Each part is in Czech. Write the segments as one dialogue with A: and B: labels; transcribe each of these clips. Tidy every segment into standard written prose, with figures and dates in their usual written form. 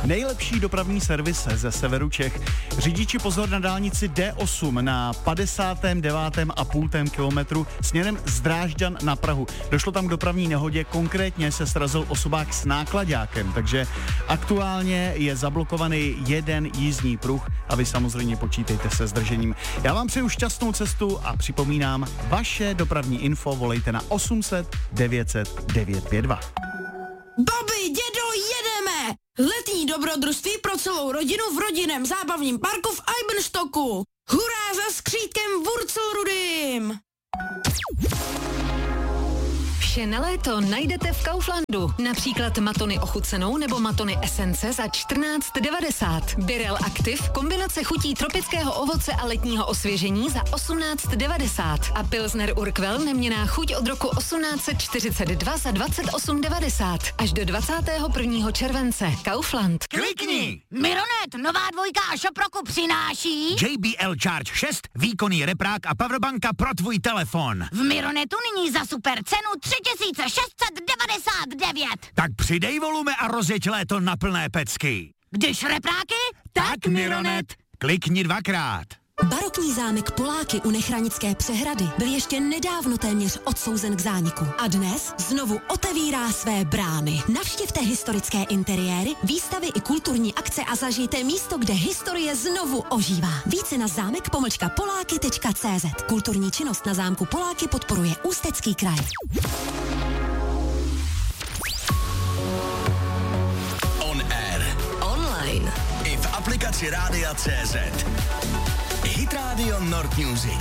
A: Nejlepší dopravní servis ze severu Čech. Řidiči pozor na dálnici D8 na 59,5 kilometru směrem z Drážďan na Prahu. Došlo tam k dopravní nehodě, konkrétně se srazil osobák s náklaďákem, takže aktuálně je zablokovaný jeden jízdní pruh a vy samozřejmě počítejte se zdržením. Já vám přeju šťastnou cestu a připomínám, vaše dopravní info volejte na 800 900 952.
B: Babi, dědo, jedeme! Letní dobrodružství pro celou rodinu v rodinném zábavním parku v Eibenstocku. Hurá za skřítkem Wurzelrudym!
C: Vše na léto najdete v Kauflandu. Například matony ochucenou nebo matony esence za 14,90. Birel Active, kombinace chutí tropického ovoce a letního osvěžení za 18,90. A Pilsner Urquell, neměnná chuť od roku 1842 za 28,90. Až do 21. července. Kaufland.
D: Klikni!
E: Mironet, nová dvojka a Šoproku přináší
D: JBL Charge 6, výkonný reprák a powerbanka pro tvůj telefon.
E: v Mironetu nyní za super cenu 3699.
D: Tak přidej volume a rozjeď léto na plné pecky.
E: Když repráky,
D: Tak Mironet. Klikni dvakrát.
F: Barokní zámek Poláky u Nechranické přehrady byl ještě nedávno téměř odsouzen k zániku. A dnes znovu otevírá své brány. Navštivte historické interiéry, výstavy i kulturní akce a zažijte místo, kde historie znovu ožívá. Více na zámekpomlčka-poláky.cz. Kulturní činnost na zámku Poláky podporuje Ústecký kraj.
G: On air.
F: Online.
G: I v aplikaci Rádia CZ. Hit Radio Nord Music.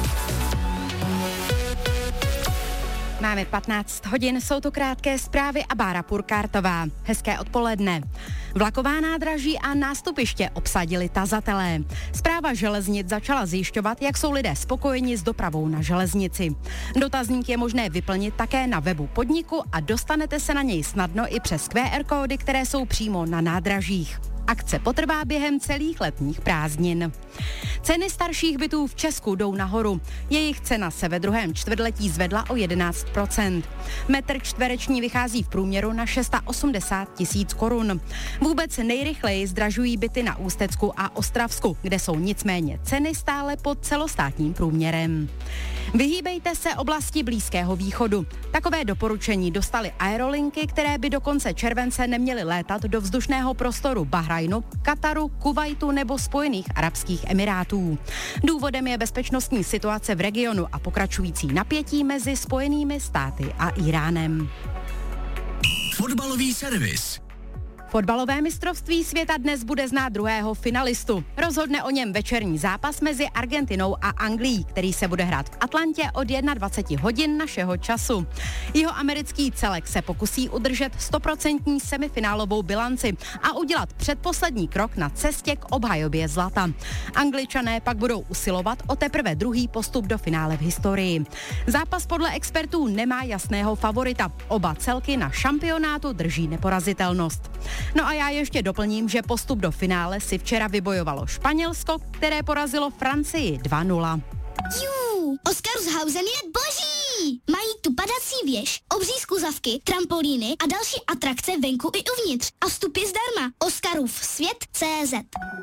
H: Máme 15 hodin, jsou to krátké zprávy a Bára Purkártová. Hezké odpoledne. Vlaková nádraží a nástupiště obsadili tazatelé. Správa železnic začala zjišťovat, jak jsou lidé spokojeni s dopravou na železnici. Dotazník je možné vyplnit také na webu podniku a dostanete se na něj snadno i přes QR kódy, které jsou přímo na nádražích. Akce potrvá během celých letních prázdnin. Ceny starších bytů v Česku jdou nahoru. Jejich cena se ve druhém čtvrtletí zvedla o 11%. Metr čtvereční vychází v průměru na 680 000 korun. Vůbec nejrychleji zdražují byty na Ústecku a Ostravsku, kde jsou nicméně ceny stále pod celostátním průměrem. Vyhýbejte se oblasti Blízkého východu. Takové doporučení dostaly aerolinky, které by do konce července neměly létat do vzdušného prostoru Bahrajnu, Kataru, Kuvajtu nebo Spojených arabských emirátů. Důvodem je bezpečnostní situace v regionu a pokračující napětí mezi Spojenými státy a Iránem.
G: Fotbalový servis.
H: Fotbalové mistrovství světa dnes bude znát druhého finalistu. Rozhodne o něm večerní zápas mezi Argentinou a Anglií, který se bude hrát v Atlantě od 21 hodin našeho času. Jeho americký celek se pokusí udržet 100% semifinálovou bilanci a udělat předposlední krok na cestě k obhajobě zlata. Angličané pak budou usilovat o teprve druhý postup do finále v historii. Zápas podle expertů nemá jasného favorita. Oba celky na šampionátu drží neporazitelnost. No a já ještě doplním, že postup do finále si včera vybojovalo Španělsko, které porazilo Francii 2-0.
I: Oscarshausen je boží! Mají tu padací věž, obří skluzavky, trampolíny a další atrakce venku i uvnitř. A vstup je zdarma. Oscarův svět.cz.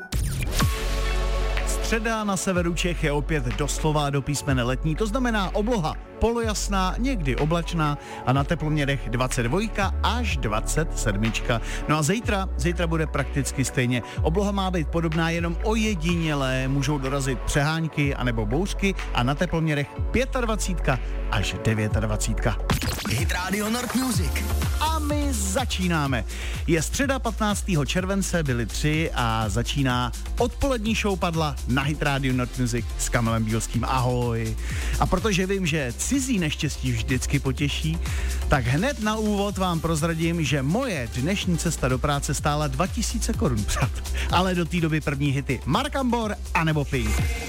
A: Středa na severu Čech je opět doslova do písmene letní, to znamená obloha polojasná, někdy oblačná a na teploměrech 22 až 27. No a zítra bude prakticky stejně. Obloha má být podobná, jenom ojedinělé můžou dorazit přehánky anebo bouřky a na teploměrech 25 až 29.
G: Hit Radio Nord Music.
A: A my začínáme. Je středa 15. července, byly 3 a začíná odpolední show Padla na Hit Radio Nord Music s Kamilem Bílským. Ahoj. A protože vím, že cizí neštěstí vždycky potěší, tak hned na úvod vám prozradím, že moje dnešní cesta do práce stála 2000 korun, přát. Ale do té doby první hity Mark Ambor a nebo Pink.